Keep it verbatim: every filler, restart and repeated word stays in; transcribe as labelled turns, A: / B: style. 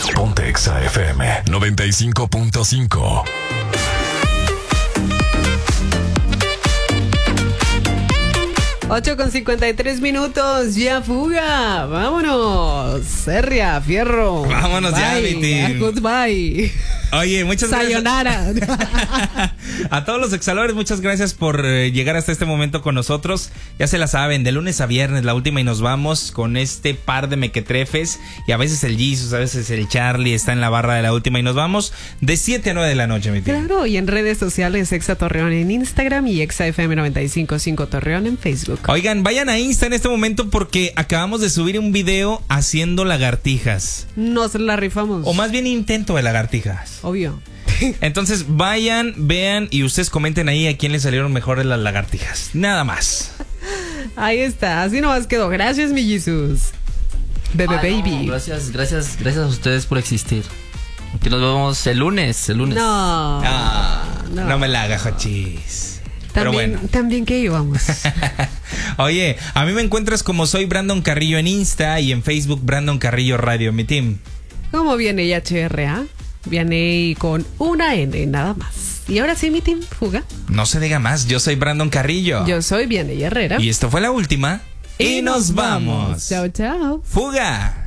A: Ponte Exa F M noventa y cinco punto cinco.
B: ocho con cincuenta y tres minutos, ya fuga, vámonos, Serria, Fierro.
C: Vámonos ya,
B: bye.
C: mi team.
B: Goodbye.
C: Oye, muchas
B: Sayonara.
C: gracias. A todos los exalores, muchas gracias por eh, llegar hasta este momento con nosotros. Ya se la saben, de lunes a viernes, la última y nos vamos con este par de mequetrefes. Y a veces el Jesus, a veces el Charlie está en la barra de la última y nos vamos de siete a nueve de la noche, mi tío.
B: Claro, y en redes sociales, Exa Torreón en Instagram y Exa F M noventa y cinco punto cinco Torreón en Facebook.
C: Oigan, vayan a Insta en este momento porque acabamos de subir un video haciendo lagartijas.
B: Nos la rifamos.
C: O más bien intento de lagartijas.
B: Obvio.
C: Entonces vayan, vean y ustedes comenten ahí a quién les salieron mejores las lagartijas. Nada más.
B: Ahí está, así nomás quedó. Gracias, mi Jesus. Bebe
D: Ay,
B: baby.
D: no, gracias, gracias, gracias a ustedes por existir. Que nos vemos el lunes, el lunes.
B: No.
C: Ah, no.
B: no.
C: me la hagas, Jochis. Pero
B: También,
C: bueno.
B: también que íbamos.
C: Oye, a mí me encuentras como soy Brandon Carrillo en Insta y en Facebook Brandon Carrillo Radio, mi team.
B: ¿Cómo viene y H R A? Viene con una N nada más. Y ahora sí, mi team, fuga.
C: No se diga más, yo soy Brandon Carrillo.
B: Yo soy Vianey Herrera.
C: Y esto fue la última. Y, y nos vamos.
B: Chao, chao.
C: Fuga.